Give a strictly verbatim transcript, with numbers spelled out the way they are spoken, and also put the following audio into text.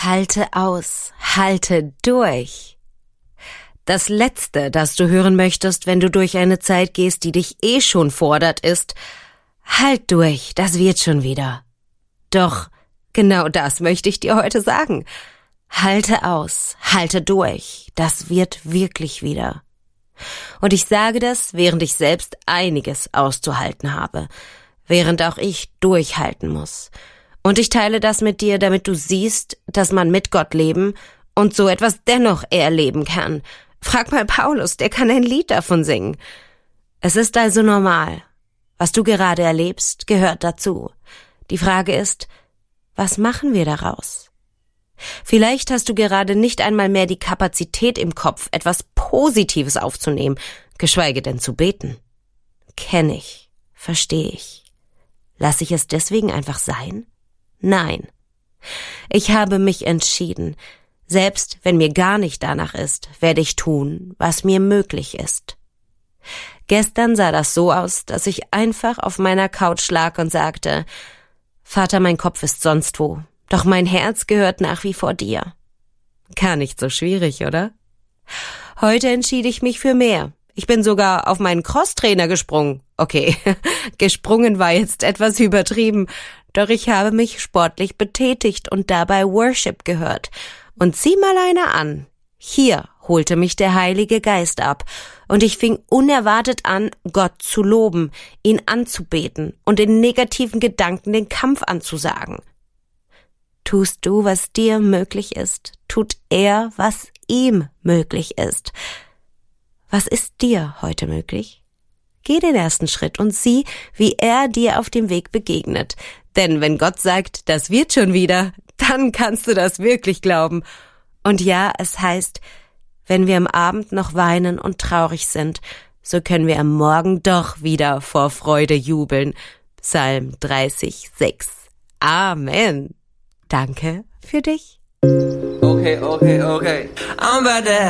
Halte aus, halte durch. Das Letzte, das du hören möchtest, wenn du durch eine Zeit gehst, die dich eh schon fordert, ist: Halt durch, das wird schon wieder. Doch genau das möchte ich dir heute sagen. Halte aus, halte durch, das wird wirklich wieder. Und ich sage das, während ich selbst einiges auszuhalten habe, während auch ich durchhalten muss. Und ich teile das mit dir, damit du siehst, dass man mit Gott leben und so etwas dennoch erleben kann. Frag mal Paulus, der kann ein Lied davon singen. Es ist also normal. Was du gerade erlebst, gehört dazu. Die Frage ist, was machen wir daraus? Vielleicht hast du gerade nicht einmal mehr die Kapazität im Kopf, etwas Positives aufzunehmen, geschweige denn zu beten. Kenn ich, verstehe ich. Lass ich es deswegen einfach sein? Nein. Ich habe mich entschieden. Selbst wenn mir gar nicht danach ist, werde ich tun, was mir möglich ist. Gestern sah das so aus, dass ich einfach auf meiner Couch lag und sagte: Vater, mein Kopf ist sonst wo, doch mein Herz gehört nach wie vor dir. Gar nicht so schwierig, oder? Heute entschied ich mich für mehr. Ich bin sogar auf meinen Crosstrainer gesprungen. Okay, gesprungen war jetzt etwas übertrieben, doch ich habe mich sportlich betätigt und dabei Worship gehört. Und sieh mal einer an. Hier holte mich der Heilige Geist ab und ich fing unerwartet an, Gott zu loben, ihn anzubeten und in negativen Gedanken den Kampf anzusagen. Tust du, was dir möglich ist, tut er, was ihm möglich ist. Was ist dir heute möglich? Geh den ersten Schritt und sieh, wie er dir auf dem Weg begegnet. Denn wenn Gott sagt, das wird schon wieder, dann kannst du das wirklich glauben. Und ja, es heißt, wenn wir am Abend noch weinen und traurig sind, so können wir am Morgen doch wieder vor Freude jubeln. Psalm dreißig, sechs. Amen. Danke für dich. Okay, okay, okay. I'm about to